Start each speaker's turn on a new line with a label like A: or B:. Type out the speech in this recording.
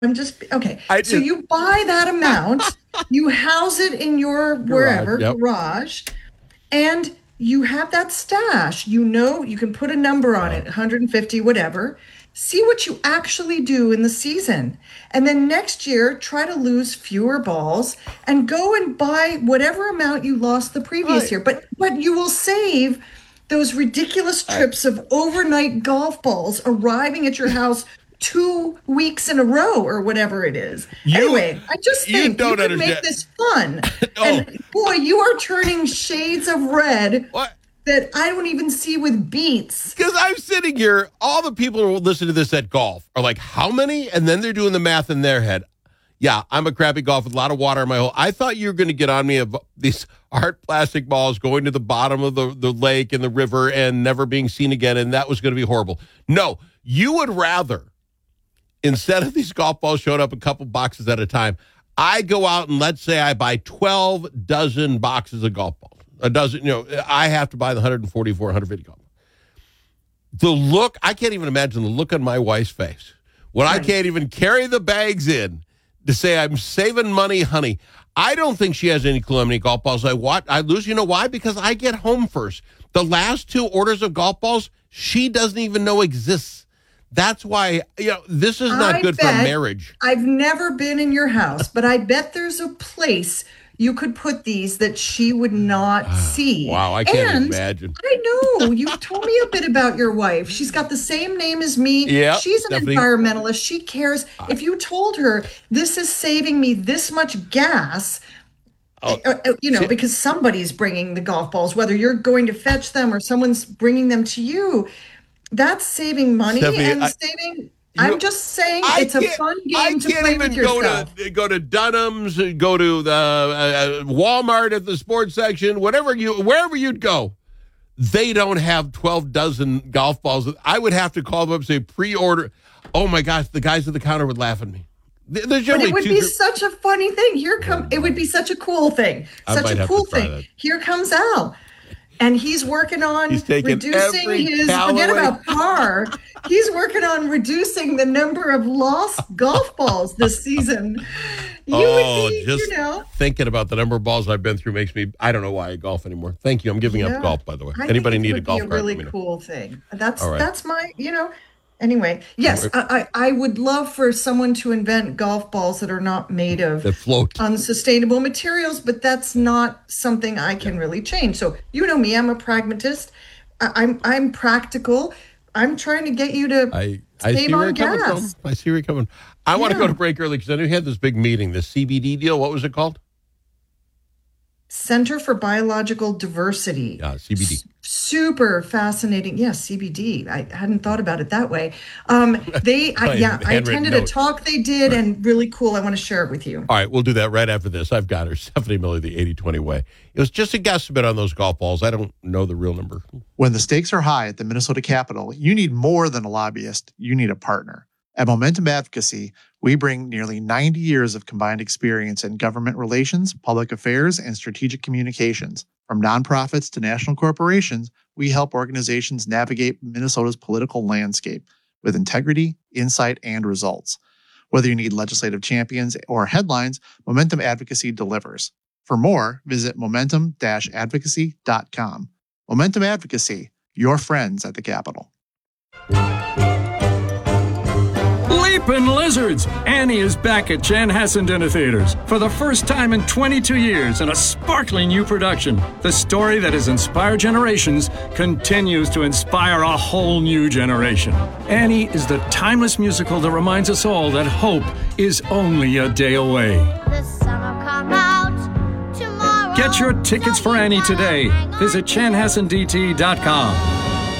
A: I'm just okay.
B: I
A: So
B: just,
A: you buy that amount, you house it in your wherever
B: Yep.
A: garage, and you have that stash. You know, you can put a number on it, 150, whatever. See what you actually do in the season. And then next year, try to lose fewer balls and go and buy whatever amount you lost the previous
B: Right.
A: year. But you will save those ridiculous trips of overnight golf balls arriving at your house 2 weeks in a row or whatever it is. Anyway, I just
B: you
A: think you
B: don't
A: could
B: understand.
A: make this fun.
B: Oh.
A: And boy, you are turning shades of red
B: What?
A: that I don't even see with beets.
B: Because I'm sitting here, all the people who listen to this at golf are like, how many? And then they're doing the math in their head. Yeah, I'm a crappy golfer with a lot of water in my hole. I thought you were going to get on me of these hard plastic balls going to the bottom of the lake and the river and never being seen again, and that was going to be horrible. No, you would rather, instead of these golf balls showing up a couple boxes at a time, I go out and let's say I buy 12 dozen boxes of golf balls. A dozen, I have to buy the 144, 150 golf balls. The look, I can't even imagine the look on my wife's face when I can't even carry the bags in to say I'm saving money, honey. I don't think she has any clue how many golf balls I lose. You know why? Because I get home first. The last 2 orders of golf balls, she doesn't even know exists. That's why, this is not good for a marriage.
A: I've never been in your house, but I bet there's a place you could put these that she would not see.
B: Wow, I can't imagine.
A: I know. You told me a bit about your wife. She's got the same name as me.
B: Yeah,
A: she's an environmentalist. She cares. If you told her, this is saving me this much gas, because somebody's bringing the golf balls, whether you're going to fetch them or someone's bringing them to you, that's saving money
B: Stephanie,
A: saving... I'm just saying it's a fun game to play with yourself.
B: I can't even go to Dunham's, go to the Walmart at the sports section, wherever you'd go. They don't have 12 dozen golf balls. I would have to call them up and say pre-order. Oh my gosh, the guys at the counter would laugh at me. There's
A: but it would be such a funny thing. It would be such a cool thing. Such a cool thing. That. Here comes Al. And he's working on reducing forget about par. He's working on reducing the number of lost golf balls this season.
B: Thinking about the number of balls I've been through makes me, I don't know why I golf anymore. Thank you. I'm giving up golf, by the way. Anybody need a golf cart?
A: It would be a really cool thing. That's my, Anyway, yes, I would love for someone to invent golf balls that are not made of unsustainable materials, but that's not something I can really change. So you know me, I'm a pragmatist. I'm practical. I'm trying to get you to save on gas.
B: I see where you're coming from. I want to go to break early because I know you had this big meeting, this CBD deal. What was it called?
A: Center for Biological Diversity.
B: Yeah, CBD.
A: Super fascinating. Yes, CBD. I hadn't thought about it that way. I attended a talk they did and really cool. I want to share it with you.
B: All right, we'll do that right after this. I've got her, Stephanie Miller, the 80-20 way. It was just a guesstimate on those golf balls. I don't know the real number.
C: When the stakes are high at the Minnesota Capitol, you need more than a lobbyist. You need a partner. At Momentum Advocacy, we bring nearly 90 years of combined experience in government relations, public affairs, and strategic communications. From nonprofits to national corporations, we help organizations navigate Minnesota's political landscape with integrity, insight, and results. Whether you need legislative champions or headlines, Momentum Advocacy delivers. For more, visit momentum-advocacy.com. Momentum Advocacy, your friends at the Capitol.
D: Leapin' Lizards! Annie is back at Chanhassen Dinner Theaters for the first time in 22 years in a sparkling new production. The story that has inspired generations continues to inspire a whole new generation. Annie is the timeless musical that reminds us all that hope is only a day away.
E: The sun will come out tomorrow.
D: Get your tickets for Annie today. Visit chanhassendt.com.